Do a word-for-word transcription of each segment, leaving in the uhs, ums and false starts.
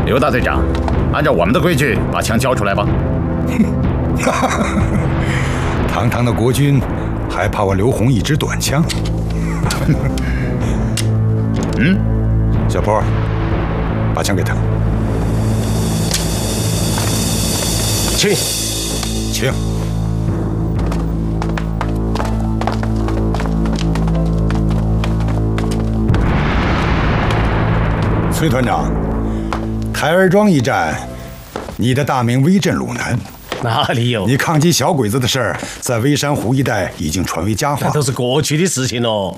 刘大队长，按照我们的规矩，把枪交出来吧。 堂堂的国军，还怕我刘洪一支短枪？ 嗯， 小坡，把枪给他。 请， 请。崔团长，台儿庄一战，你的大名威震鲁南。 哪里有？ 你抗击小鬼子的事儿，在微山湖一带已经传为佳话。 那都是过去的事情喽。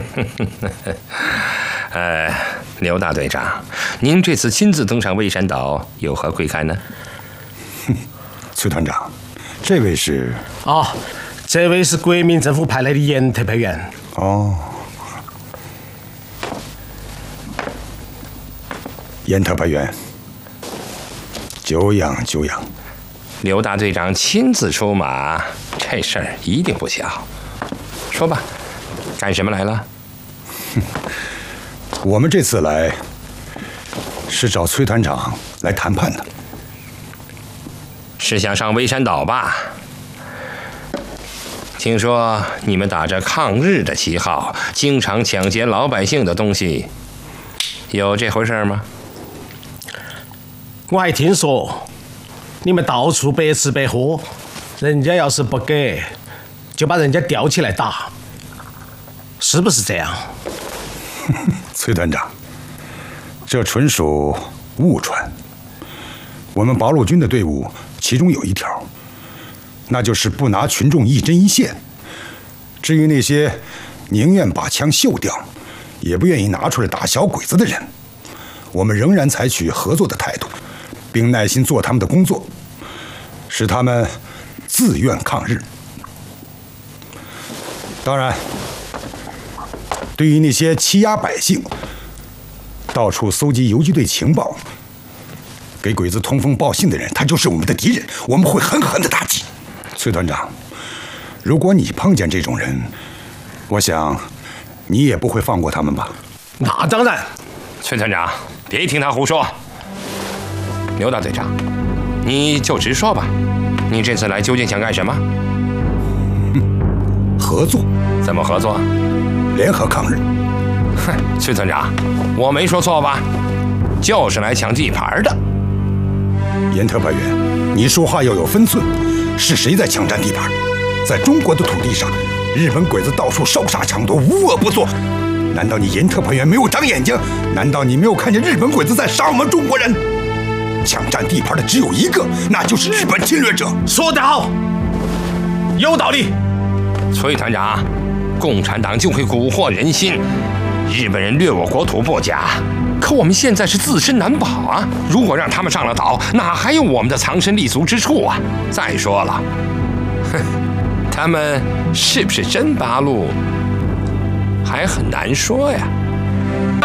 呃，刘大队长，您这次亲自登上蔚山岛，有何贵干呢？ 崔团长，这位是？ 哦，这位是国民政府派来的严特派员。 哦。严特派员，久仰久仰。 刘大队长亲自出马，这事儿一定不小。说吧，干什么来了？ 我们这次来是找崔团长来谈判的。 是想上蔚山岛吧？听说你们打着抗日的旗号，经常抢劫老百姓的东西，有这回事吗？ 我还听说你们到处白吃白喝，人家要是不给，就把人家吊起来打，是不是这样？ 崔团长，这纯属误传。我们八路军的队伍其中有一条，那就是不拿群众一针一线。至于那些宁愿把枪锈掉，也不愿意拿出来打小鬼子的人，我们仍然采取合作的态度，并耐心做他们的工作，使他们自愿抗日。当然，对于那些欺压百姓、到处搜集游击队情报、给鬼子通风报信的人，他就是我们的敌人，我们会狠狠地打击。崔团长，如果你碰见这种人，我想你也不会放过他们吧？ 那当然。 崔团长，别听他胡说。刘大队长，你就直说吧，你这次来究竟想干什么？ 合作？ 怎么合作？ 联合抗日。 哼，崔团长，我没说错吧？就是来抢地盘的。 严特派员，你说话要有分寸。是谁在抢占地盘？在中国的土地上，日本鬼子到处烧杀抢夺，无恶不作。难道你严特派员没有长眼睛？难道你没有看见日本鬼子在杀我们中国人？抢占地盘的只有一个，那就是日本侵略者。 说得好，有道理。 崔团长，共产党就会蛊惑人心。日本人掠我国土不假，可我们现在是自身难保啊！如果让他们上了岛，哪还有我们的藏身立足之处啊？再说了，哼，他们是不是真八路，还很难说呀。